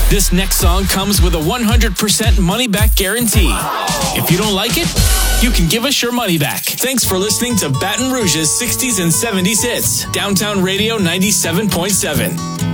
This next song comes with a 100% money-back guarantee. If you don't like it, you can give us your money back. Thanks for listening to Baton Rouge's 60s and 70s hits. Downtown Radio 97.7.